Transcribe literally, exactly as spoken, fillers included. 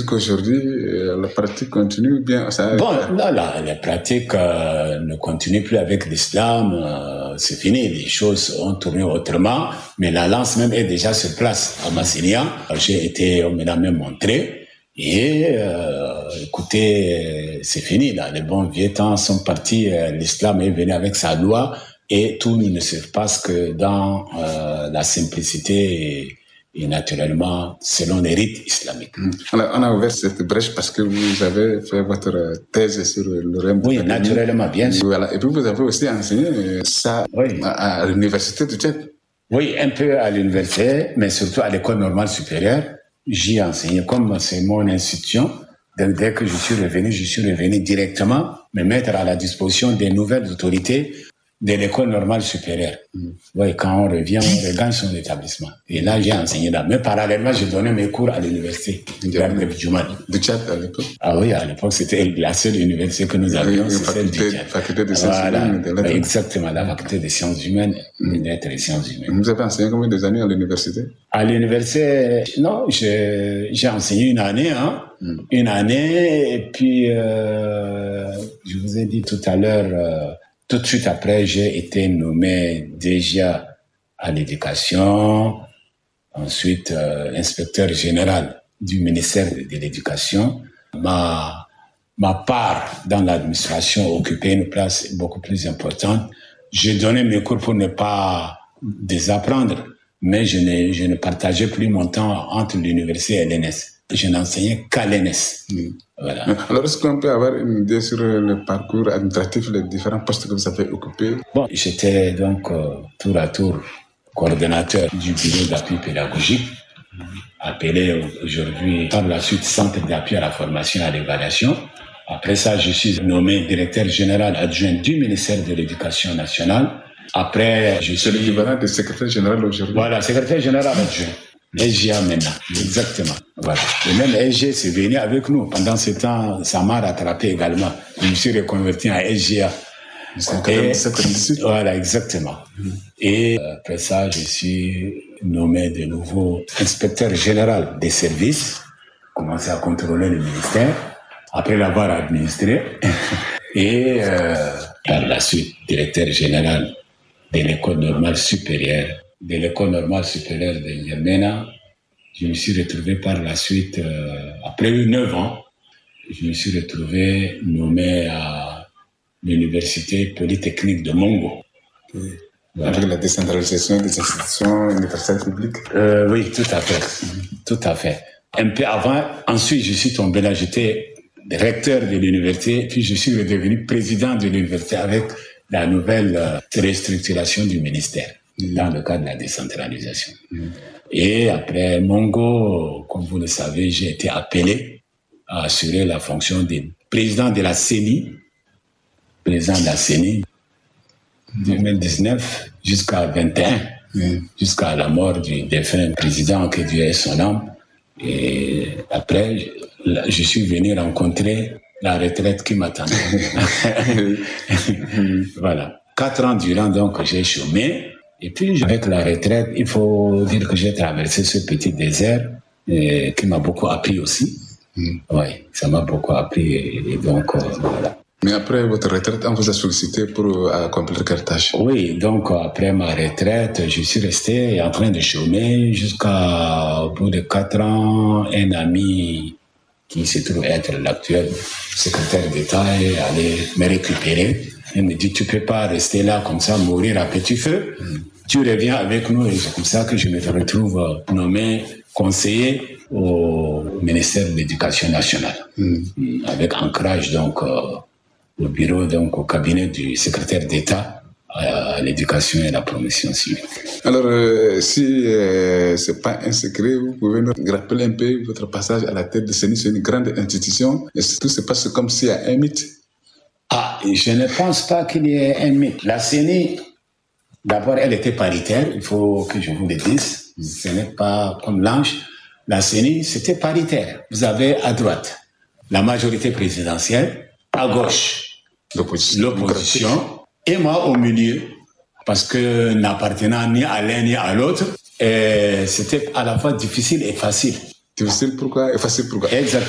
jusqu'aujourd'hui, la pratique continue bien ça... Bon, là, là, la pratique euh, ne continue plus avec l'islam, euh, c'est fini, les choses ont tourné autrement, mais la lance même est déjà sur place à Massilia. J'ai été, on me l'a même montré, et euh, écoutez, c'est fini, là, les bons vieux temps sont partis, euh, l'islam est venu avec sa loi, et tout ne se passe que dans euh, la simplicité et, et naturellement selon les rites islamiques. Alors, on a ouvert cette brèche parce que vous avez fait votre thèse sur le règne. Oui, naturellement, bien sûr. Voilà. Et puis vous avez aussi enseigné ça oui. à, à l'université du Tchad. Oui, un peu à l'université, mais surtout à l'école normale supérieure. J'y ai enseigné comme c'est mon institution. Donc, dès que je suis revenu, je suis revenu directement me mettre à la disposition des nouvelles autorités de l'école normale supérieure. Mm. Oui, quand on revient, on regagne son établissement. Et là, j'ai enseigné là. Mais parallèlement, j'ai donné mes cours à l'université de Djoumani. Du Tchad à l'époque? Ah oui, à l'époque, c'était la seule université que nous avions, oui, c'est celle du Tchad. Faculté des sciences voilà. humaines. De oui, exactement, la faculté des sciences humaines et des lettres et sciences humaines. Vous avez enseigné combien d'années à l'université? À l'université, non, j'ai, j'ai enseigné une année, hein. Mm. Une année, et puis, euh, je vous ai dit tout à l'heure, euh, tout de suite après, j'ai été nommé déjà à l'éducation, ensuite euh, inspecteur général du ministère de, de l'éducation. Ma, ma part dans l'administration occupait une place beaucoup plus importante. J'ai donné mes cours pour ne pas désapprendre, mais je ne, je ne partageais plus mon temps entre l'université et l'E N E S. Je n'enseignais qu'à l'E N E S. Mmh. Voilà. Alors, est-ce qu'on peut avoir une idée sur le parcours administratif, les différents postes que vous avez occupés? Bon, j'étais donc euh, tour à tour coordonnateur du bureau d'appui pédagogique, appelé aujourd'hui par la suite Centre d'appui à la formation et à l'évaluation. Après ça, je suis nommé directeur général adjoint du ministère de l'Éducation nationale. Après, je suis... C'est l'équivalent de secrétaire général aujourd'hui? Voilà, secrétaire général adjoint. S G A maintenant, exactement. Voilà. Et même S G c'est venu avec nous. Pendant ce temps, ça m'a rattrapé également. Je me suis reconverti en S G A. Et, voilà, exactement. Mm. Et après ça, je suis nommé de nouveau inspecteur général des services, commencé à contrôler le ministère, après l'avoir administré. Et euh, par la suite, directeur général de l'école normale supérieure de l'école normale supérieure de N'Djamena. Je me suis retrouvé par la suite, euh, après neuf ans, je me suis retrouvé nommé à l'université polytechnique de Mongo. Oui. Voilà. Avec la décentralisation des institutions universitaires publiques. Euh, oui, tout à fait, mm-hmm. tout à fait. Un peu avant, ensuite je suis tombé là, j'étais recteur de l'université, puis je suis redevenu président de l'université avec la nouvelle euh, restructuration du ministère. Dans le cadre de la décentralisation. Mmh. Et après Mongo, comme vous le savez, j'ai été appelé à assurer la fonction de président de la C E N I, président de la C E N I, deux mille dix-neuf jusqu'à vingt et un, mmh. jusqu'à la mort du défunt président, que Dieu ait son âme. Et après, je suis venu rencontrer la retraite qui m'attendait. Voilà. Quatre ans durant, donc, j'ai chômé. Et puis, avec la retraite, il faut dire que j'ai traversé ce petit désert et qui m'a beaucoup appris aussi. Mm. Oui, ça m'a beaucoup appris et, et donc, euh, voilà. Mais après votre retraite, on vous a sollicité pour accomplir quelle tâche? Oui, donc après ma retraite, je suis resté en train de chômer jusqu'à, au bout de quatre ans, un ami qui se trouve être l'actuel secrétaire d'État est allé me récupérer. Il me dit, tu peux pas rester là comme ça, mourir à petit feu. Mm. Tu reviens avec nous et c'est comme ça que je me retrouve nommé conseiller au ministère de l'Éducation nationale. Mm. Avec ancrage donc euh, au bureau, donc au cabinet du secrétaire d'État à l'éducation et la promotion civique. Alors, euh, si euh, c'est pas un secret, vous pouvez nous rappeler un peu votre passage à la tête de C E N I, c'est une grande institution. Et tout se passe comme s'il y a un mythe. Ah, je ne pense pas qu'il y ait un mythe. La C E N I, d'abord, elle était paritaire, il faut que je vous le dise. Ce n'est pas comme l'ange. La C E N I, c'était paritaire. Vous avez à droite la majorité présidentielle, à gauche l'opposition, l'opposition et moi au milieu, parce que n'appartenant ni à l'un ni à l'autre, et c'était à la fois difficile et facile. Difficile pourquoi et facile pourquoi? Exactement.